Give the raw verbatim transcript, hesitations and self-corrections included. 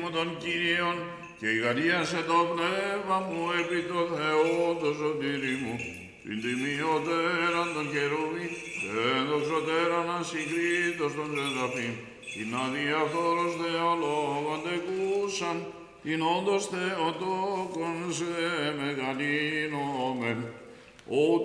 μου των Κύριων, και ηγαλίασε το πνεύμα μου επί το Θεό το σωτήρι μου, την τιμιωτέραν των χερουβί, και δοξωτέραν ασυγκρίτως των σεραφείμ, την αδιαφόρος θεολόγων τεκούσαν, την όντως Θεοτόκον σε μεγαλύνομεν, ότι